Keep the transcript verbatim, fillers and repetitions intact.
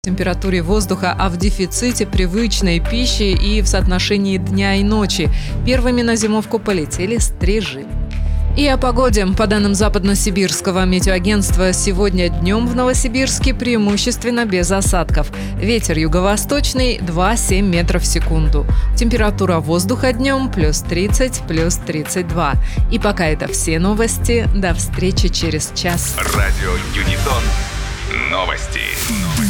Температуре воздуха, а в дефиците привычной пищи и в соотношении дня и ночи. Первыми на зимовку полетели стрижи. И о погоде. По данным Западно-Сибирского метеоагентства, сегодня днем в Новосибирске преимущественно без осадков. Ветер юго-восточный два целых семь десятых метров в секунду. Температура воздуха днем плюс тридцать, плюс тридцать два. И пока это все новости. До встречи через час. Радио Юнитон. Новости. Новости.